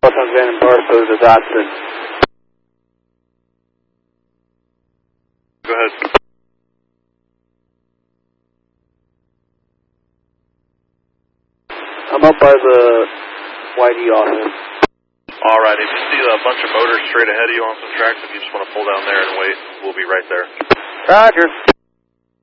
on Van and Barstow to Dotson. Go ahead. I'm up by the YD office. Alright, if you see a bunch of motors straight ahead of you on some tracks, if you just want to pull down there and wait, we'll be right there. Roger.